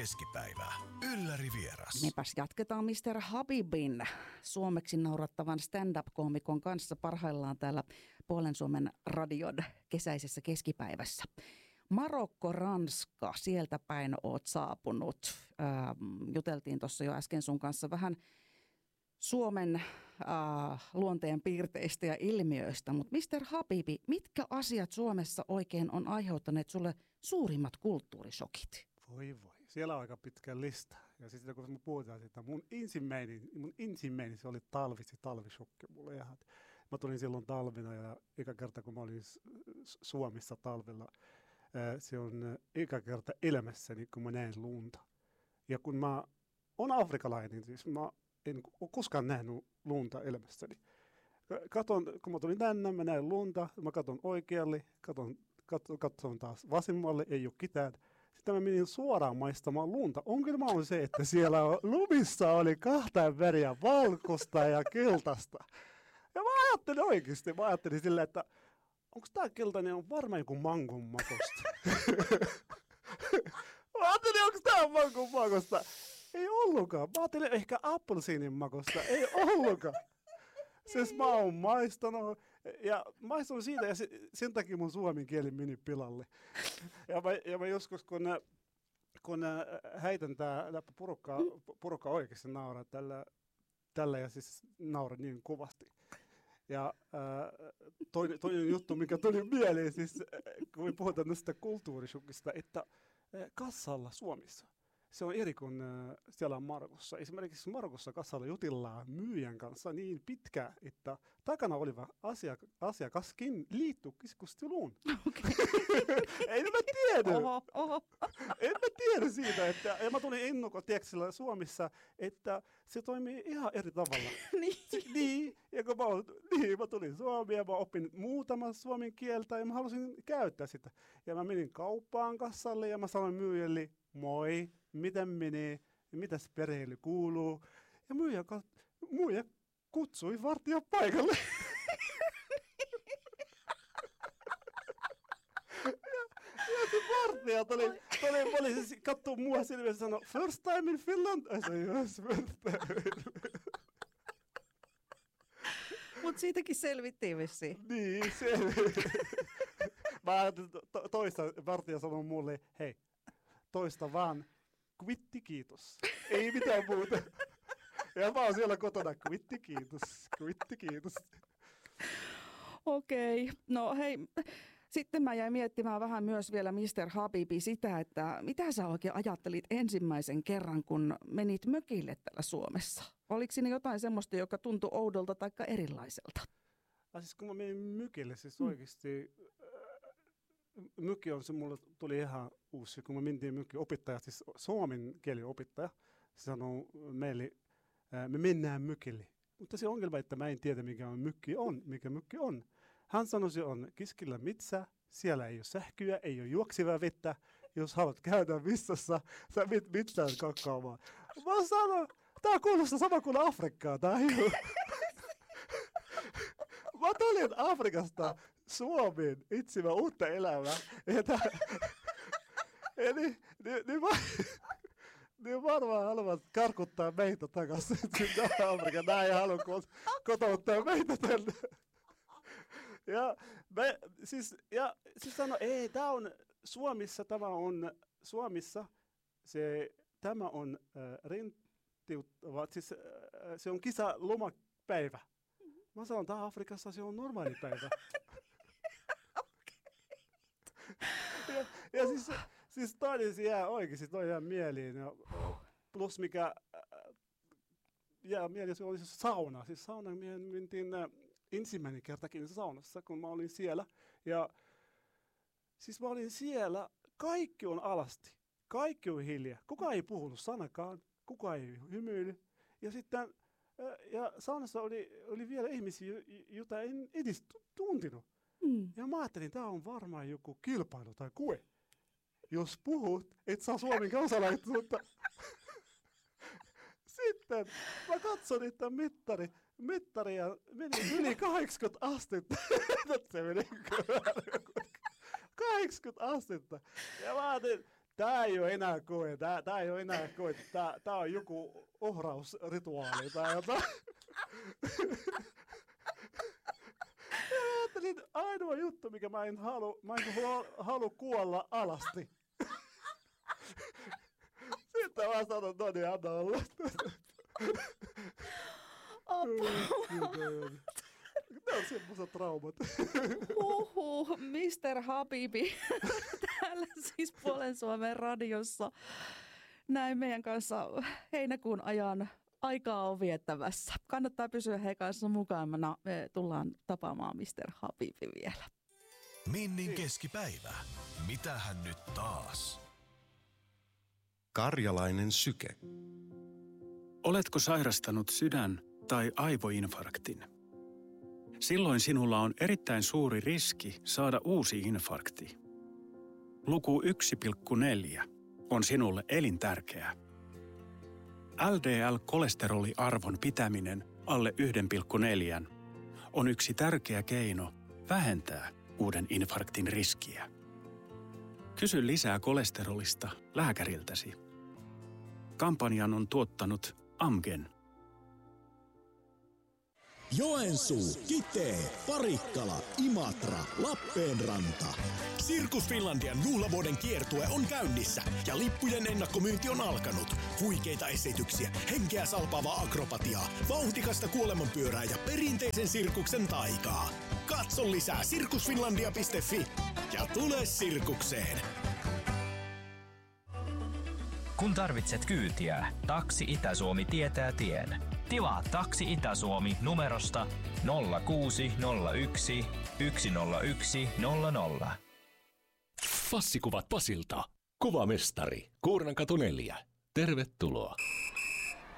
keskipäivä. Ylläri vieras. Mepäs jatketaan Mr. Habibin suomeksi naurattavan stand-up-koomikon kanssa parhaillaan täällä Puolen Suomen radion kesäisessä keskipäivässä. Marokko, Ranska, sieltä päin oot saapunut. Juteltiin tuossa jo äsken sun kanssa vähän Suomen luonteen piirteistä ja ilmiöistä, mutta Mr. Habibi, mitkä asiat Suomessa oikein on aiheuttaneet sulle suurimmat kulttuurishokit? Voi. Siellä on aika pitkä lista. Ja sitten kun me puhutaan siitä, mun ensimmäinen se oli talvishokki mulle ihan. Mä tulin silloin talvina ja eka kerta kun mä olin Suomessa talvella, se on eka kerta elämässäni, kun mä näen lunta. Ja kun mä oon afrikalainen, siis mä en ole koskaan nähnyt lunta elämässäni. Kun mä tulin tänne, mä näen lunta, mä katson oikealle, katson taas vasemmalle, ei ole ketään. Sitten mä menin suoraan maistamaan lunta. Ongelma on se, että siellä lumissa oli kahta väriä, valkoista ja keltaista. Ja mä ajattelin silleen, että onko tää keltainen on varmaan joku mangon makosta. Mä ajattelin, onko tää mangon makosta. Ei ollutkaan. Mä ajattelin ehkä appelsiinin makosta. Ei ollutkaan. Siis mä oon maistanut siitä ja sen takia mun suomen kieli meni pilalle. Ja mä joskus kun häitän tää porukka oikeasti nauraa tällä ja siis nauraa niin kovasti. Ja toinen juttu, mikä tuli mieleen, siis kun me puhutaan tästä kulttuurishokista, että kassalla Suomessa. Se on eri kuin siellä Marokossa. Esimerkiksi Marokossa kassalla jutellaan myyjän kanssa niin pitkä, että takana oleva asiakaskin liittyy keskusteluun. Okay. En mä tiedä. En mä tiedä siitä, että ja mä tulin ennakkotekstillä Suomessa, että se toimii ihan eri tavalla. Niin. Ja kun mä tulin Suomeen ja mä opin muutama suomen kieltä ja mä halusin käyttää sitä. Ja mä menin kauppaan kassalle ja mä sanoin myyjälle, moi. Miten menee, mitäs perheelle kuuluu. Ja myyjä kutsui vartija paikalle. ja se vartija tuli poliisi katsoi mua silmiä ja sanoi, first time in Finland? I said, yes, first time. Mutta siitäkin selvittiin vissiin. Niin, Mä ajattelin, toista vartija sanoi mulle, hei, toista vaan. Kvitti kiitos. Ei mitään muuta. Ja mä oon siellä kotona. Kvitti kiitos. Okei. No hei, sitten mä jäin miettimään vähän myös vielä Mr. Habibi sitä, että mitä sä oikein ajattelit ensimmäisen kerran, kun menit mökille täällä Suomessa? Oliko siinä jotain semmoista, joka tuntui oudolta tai erilaiselta? Siis kun mä menin mykille, siis oikeasti myki on se, mulle tuli ihan uusi, kun mä mentiin myki opettaja, siis suomen kielen opettaja, se sanoi meille, me mennään mykille. Mutta se ongelma, että mä en tiedä, mikä mykki on. Hän sanoi, se on keskellä metsää, siellä ei ole sähköä, ei ole juoksevaa vettä. Jos haluat käydä missassa, sä menet metsään kakaamaan. Mä sanoin, tää kuulostaa sama kuin Afrikkaa, tää ei ole. Mä tulin Afrikasta Suomeen etsimään uutta elämää. Ne varmaan haluavat karkuttaa meitä takaisin sinne Afrikaan. Nää ei halua kotouttaa meitä tänne. Siis sanoi, ei, tämä on Suomessa, tämä on rentiuttava, siis se on lomapäivä. Mä sanon, että Afrikassa se on normaali päivä. ja siis toinen jää oikeasti, toi jää mieliin. Ja plus mikä jää mieliin, se oli se sauna. Siis sauna, me mentiin ensimmäinen kertakin saunassa, kun mä olin siellä. Ja siis mä olin siellä, kaikki on alasti, kaikki on hiljaa. Kuka ei puhunut sanakaan, kuka ei hymyily. Ja sitten ja saunassa oli vielä ihmisiä, joita en edes tuntinut. Ja mä ajattelin, tämä on varmaan joku kilpailu tai koe. Jos puhut, et saa Suomen kansalaisuutta. Sitten mä katson, että mittaria meni yli 80 astetta. Se meni 80 astetta. Ja mä ajattelin, Tää ei ole enää koe. Tää ei ole enää koe. Tää on joku ohrausrituaali tai jotain. Ajattelin, ainoa juttu, mikä mä en halua kuolla alasti. Sitten mä sanon, no niin, anna olla. Ne on semmoiset traumat. Mr. Habibi. Täällä siis Puolen Suomen radiossa. Näin meidän kanssa heinäkuun ajan aikaa on viettävässä. Kannattaa pysyä heidän kanssa mukana. Me tullaan tapaamaan Mr. Habibi vielä. Minnin keskipäivä. Mitähän nyt taas? Karjalainen syke. Oletko sairastanut sydän- tai aivoinfarktin? Silloin sinulla on erittäin suuri riski saada uusi infarkti. Luku 1,4 on sinulle elintärkeä. LDL-kolesteroliarvon pitäminen alle 1,4 on yksi tärkeä keino vähentää uuden infarktin riskiä. Kysy lisää kolesterolista lääkäriltäsi. Kampanjan on tuottanut Amgen. Joensuu, Kitee, Parikkala, Imatra, Lappeenranta. Sirkus Finlandian juhlavuoden kiertue on käynnissä ja lippujen ennakkomyynti on alkanut. Huikeita esityksiä, henkeä salpaavaa akrobatiaa, vauhdikasta kuolemanpyörää ja perinteisen sirkuksen taikaa. Katso lisää sirkusfinlandia.fi ja tule sirkukseen. Kun tarvitset kyytiä, Taksi Itä-Suomi tietää tien. Tilaa Taksi Itä-Suomi numerosta 0601 101 00. Passikuvat Pasilta. Kuvamestari. Kuurnankatu 4. Tervetuloa.